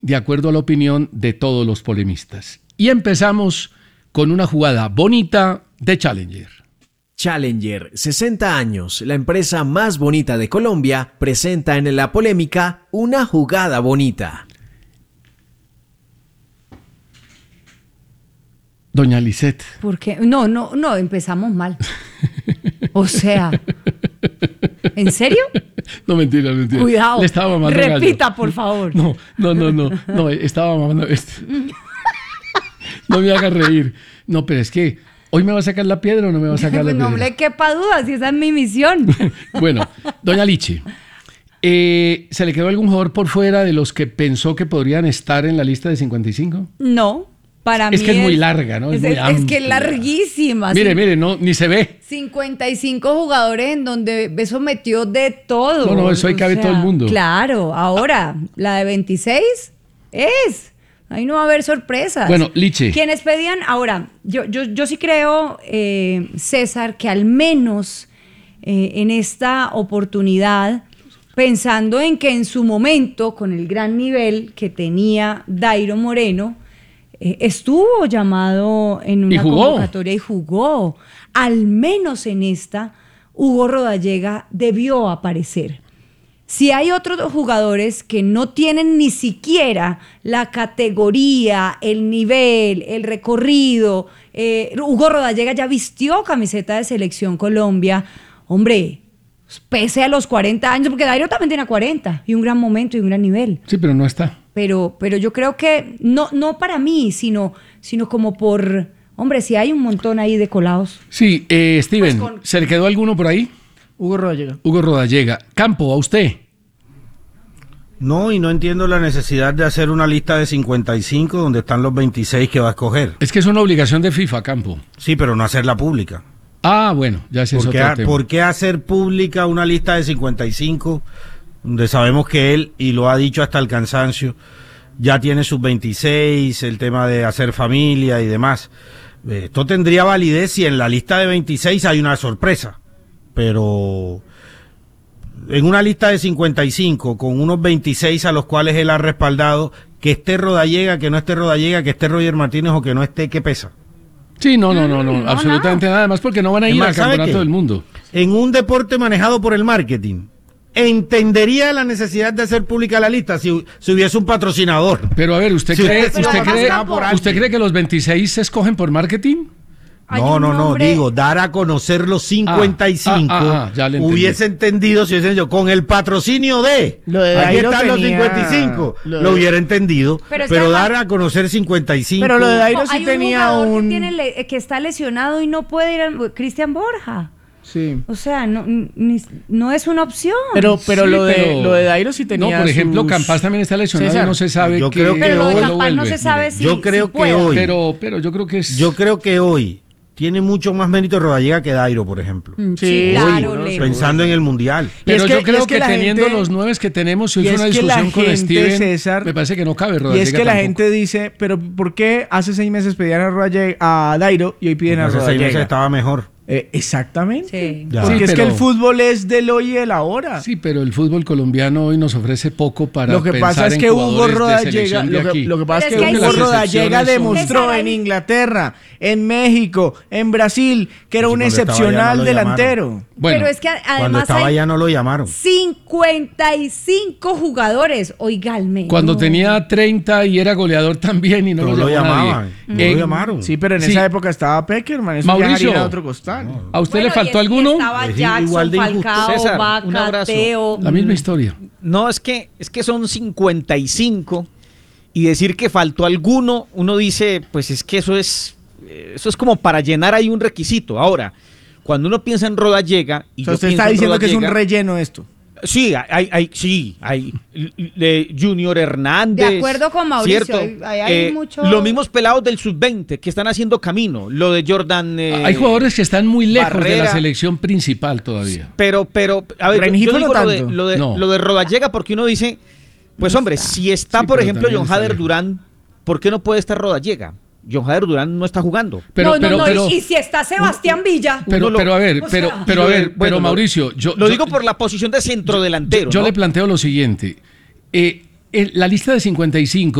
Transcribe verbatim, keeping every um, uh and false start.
de acuerdo a la opinión de todos los polemistas. Y empezamos con una jugada bonita de Challenger. Challenger, sesenta años, la empresa más bonita de Colombia, presenta en la polémica una jugada bonita. Doña Lisette. ¿Por qué? No, no, no, empezamos mal. O sea, ¿en serio? No, mentira, mentira. Cuidado. Le estaba mamando Repita, gallo. por favor. No, no, no, no, no, estaba mamando esto. No me haga reír. No, pero es que, ¿hoy me va a sacar la piedra o no me va a sacar la piedra? No le quepa duda, si esa es mi misión. Bueno, doña Liche, eh, ¿se le quedó algún jugador por fuera de los que pensó que podrían estar en la lista de cincuenta y cinco? No, para es mí que es, es muy larga, ¿no? Es, es, muy es, es que es larguísima. Mire, mire, no, ni se ve. cincuenta y cinco jugadores en donde eso metió de todo. No, no, eso ahí cabe sea, todo el mundo. Claro, ahora, la de veintiséis es... Ahí no va a haber sorpresas. Bueno, Liche. Quienes pedían, ahora, yo, yo, yo sí creo, eh, César, que al menos eh, en esta oportunidad, pensando en que en su momento, con el gran nivel que tenía Dairo Moreno, eh, estuvo llamado en una ¿Y jugó? convocatoria y jugó. Al menos en esta, Hugo Rodallega debió aparecer. Si hay otros jugadores que no tienen ni siquiera la categoría, el nivel, el recorrido, eh, Hugo Rodallega ya vistió camiseta de Selección Colombia, hombre, pese a los cuarenta años, porque Dairo también tiene cuarenta, y un gran momento y un gran nivel. Sí, pero no está. Pero, pero yo creo que, no, no para mí, sino, sino como por, hombre, si hay un montón ahí de colados. Sí, eh, Steven, Pues con... ¿se le quedó alguno por ahí? Hugo Rodallega. Hugo Rodallega. Campo, ¿a usted? No, y no entiendo la necesidad de hacer una lista de cincuenta y cinco donde están los veintiséis que va a escoger. Es que es una obligación de FIFA, Campo. Sí, pero no hacerla pública. Ah, bueno, ya se es ¿Por qué, otro tema. ¿Por qué hacer pública una lista de cincuenta y cinco donde sabemos que él, y lo ha dicho hasta el cansancio, ya tiene sus veintiséis, el tema de hacer familia y demás? Esto tendría validez si en la lista de veintiséis hay una sorpresa, pero en una lista de cincuenta y cinco con unos veintiséis a los cuales él ha respaldado, que esté Rodallega, que no esté Rodallega, que esté Roger Martínez o que no esté, ¿qué pesa? Sí, no, no, no, no, no absolutamente nada. nada más porque no van a ir más, al campeonato del mundo. En un deporte manejado por el marketing, entendería la necesidad de hacer pública la lista si, si hubiese un patrocinador. Pero a ver, ¿usted si cree, usted, usted, cree, por ¿usted cree que los veintiséis se escogen por marketing? No, no, no, digo, dar a conocer los cincuenta y cinco, ah, ah, ah, hubiese entendido si hubiese dicho, con el patrocinio de, lo de aquí están tenía, los cincuenta y cinco, lo, de, lo hubiera entendido, pero, pero dar a conocer cincuenta y cinco. Pero lo de Dairo sí hay tenía un... un... Que, tiene, que está lesionado y no puede ir a... Cristian Borja. Sí. O sea, no, ni, no es una opción. Pero, pero, sí, lo, de, pero lo de Dairo sí tenía. No, por ejemplo, sus... Campas también está lesionado César, y no se sabe yo que, creo que pero lo de hoy Campas no se sabe Mire, si yo creo si que puede. hoy pero, pero yo creo que es... Yo creo que hoy tiene mucho más mérito Rodallega que Dairo, por ejemplo. Sí, Sí, claro. Hoy, Leo. pensando en el Mundial. Pero es yo que- creo y es que, que la teniendo gente- los nueve que tenemos, si y es es una que la discusión con gente, Steven, César, me parece que no cabe Y Rodallega es que la tampoco. gente dice, pero ¿por qué hace seis meses pedían a, Rodallega, a Dairo y hoy piden Porque a hace seis meses Rodallega? estaba mejor. Eh, exactamente. Sí. Ya. Porque Sí, es que pero- el fútbol es del hoy y del ahora. Sí, pero el fútbol colombiano hoy nos ofrece poco para Lo que pensar pasa es en que Hugo jugadores de Rodallega, selección de lo que, aquí. lo que pasa Pero es es que que Hugo hay- Rodallega las excepciones demostró son- en Inglaterra, en México, en Brasil, que era Sí, un cuando estaba allá excepcional no lo delantero. Bueno, pero es que Cuando además estaba hay allá no lo llamaron. cincuenta y cinco jugadores. Oigalme. cuando no. tenía treinta y era goleador también y no, No lo, lo llamó llamaban. nadie. No Eh, lo llamaron. Sí, pero en Sí. esa época estaba Peckerman, eso Mauricio. ya haría otro costal. ¿A usted Bueno, le faltó y es- y alguno? Estaba Es Jackson, igual de injusto. Falcao, César, un Vaca, abrazo. Teo. La misma historia. No, es que, es que son cincuenta y cinco y decir que faltó alguno, uno dice, pues es que eso es, eh, eso es como para llenar ahí un requisito. Ahora, cuando uno piensa en Rodallega... Y O sea, yo usted pienso está en diciendo que es un Rodallega, relleno esto. Sí, hay, hay, sí, hay de Junior Hernández. De acuerdo con Mauricio, ¿cierto? hay- hay- hay Eh, mucho- Los mismos pelados del sub veinte que están haciendo camino. Lo de Jordan. eh, Hay jugadores que están muy lejos de Barrera. la selección principal todavía. Pero, pero, a ver, yo, Rengifo yo no digo lo de, tanto. lo, de, No. lo de Rodallega porque uno dice, pues hombre, si está, Sí, por pero ejemplo, también John está Hader lejos. Durán, ¿por qué no puede estar Rodallega? John Hader Durán no está jugando. Pero, no, no, pero, no, pero, y, y si está Sebastián Villa. pero, uno lo- pero a ver, o pero, sea- pero a Y lo de- ver, bueno, pero lo- Mauricio, yo, Lo yo- digo por la posición de centrodelantero. yo ¿no? le planteo lo siguiente. Eh, el- la lista de cincuenta y cinco